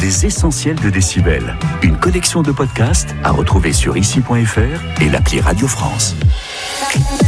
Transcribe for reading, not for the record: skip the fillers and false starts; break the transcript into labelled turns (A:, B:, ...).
A: Les essentiels de Décibel. Une collection de podcasts à retrouver sur ici.fr et l'appli Radio France.